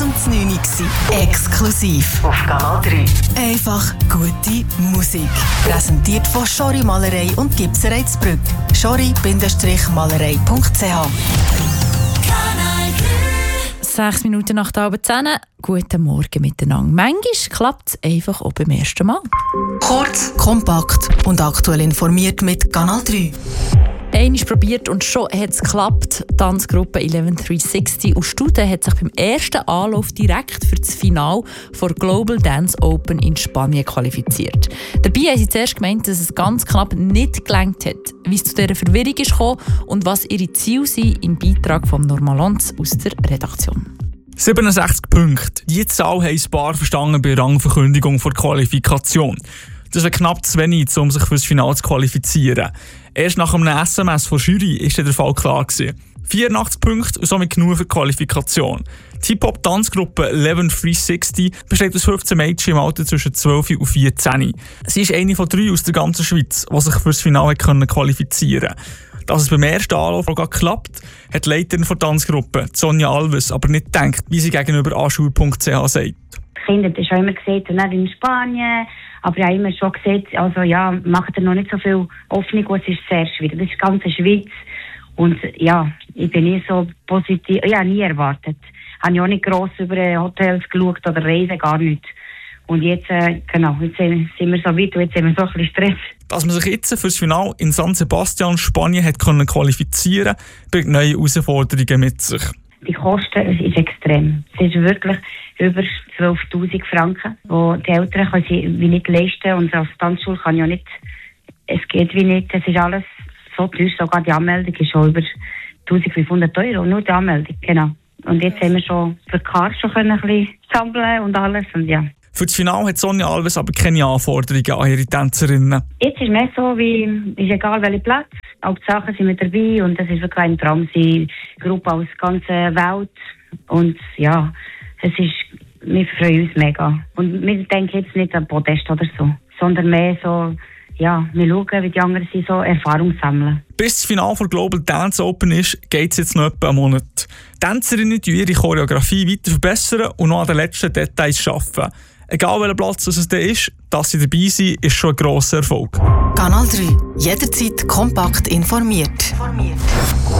zum 9 Uhr. Exklusiv auf Kanal 3. Einfach gute Musik. Präsentiert von Schori Malerei und Gipserei Zbrügg. Schori-malerei.ch. 6 Minuten nach der halben 10. Guten Morgen miteinander. Manchmal klappt es einfach auch beim ersten Mal. Kurz, kompakt und aktuell informiert mit Kanal 3. Einmal probiert und schon hat es geklappt. Die Tanzgruppe 11360 aus Studen hat sich beim ersten Anlauf direkt für das Finale der Global Dance Open in Spanien qualifiziert. Dabei haben sie zuerst gemeint, dass es ganz knapp nicht gelangt hat. Wie es zu dieser Verwirrung ist gekommen und was ihre Ziele sind, im Beitrag von Normalanz aus der Redaktion. 67 Punkte. Die Zahl haben ein paar verstanden bei der Rangverkündigung vor der Qualifikation. Das wäre knapp zu wenig, um sich für das Finale zu qualifizieren. Erst nach einem SMS von Jury war der Fall klar gewesen. 84 Punkte und somit genug für die Qualifikation. Die Hip-Hop-Tanzgruppe 11360 besteht aus 15 Mädchen im Alter zwischen 12 und 14. Sie ist eine von 3 aus der ganzen Schweiz, die sich für das Finale qualifizieren konnte. Dass es beim ersten Anlauf auch klappt, hat die Leiterin der Tanzgruppe, Sonja Alves, aber nicht gedacht, wie sie gegenüber anschul.ch sagt. Die Kinder haben schon immer gesagt, in Spanien. Aber ich habe immer schon gesagt, also ja, macht er noch nicht so viel Hoffnung, es ist sehr schwierig. Das ist die ganze Schweiz. Und ja, ich bin nie so positiv, ich habe nie erwartet. Ich habe auch nicht gross über Hotels geschaut oder Reisen, gar nicht. Und jetzt, genau, jetzt sind wir so weit und jetzt haben wir so ein bisschen Stress. Dass man sich jetzt für das Finale in San Sebastian, Spanien, hat qualifizieren konnte, bringt neue Herausforderungen mit sich. Die Kosten ist extrem. Es ist wirklich über 12'000 Franken, die die Eltern können sie wie nicht leisten. Und als Tanzschule kann ja nicht, es geht wie nicht, es ist alles so teuer, sogar die Anmeldung ist schon über 1500 €, nur die Anmeldung, genau. Und jetzt haben wir schon für die Karte schon ein bisschen sammeln und alles, und ja. Für das Finale hat Sonja Alves aber keine Anforderungen an ihre Tänzerinnen. Jetzt ist mehr so, wie, ist egal welcher Platz, Hauptsache sind wir dabei und das ist wirklich ein Traum, sie Gruppe aus der ganzen Welt und ja, es ist, wir freuen uns mega. Und wir denken jetzt nicht an Podest oder so, sondern mehr so, ja, wir schauen, wie die anderen sind, so Erfahrung sammeln. Bis das Finale der Global Dance Open ist, geht es jetzt noch etwa einen Monat. Tänzerinnen die ihre Choreografie weiter verbessern und noch an den letzten Details arbeiten. Egal welcher Platz es dann ist, dass sie dabei sind, ist schon ein grosser Erfolg. Kanal 3. Jederzeit kompakt informiert.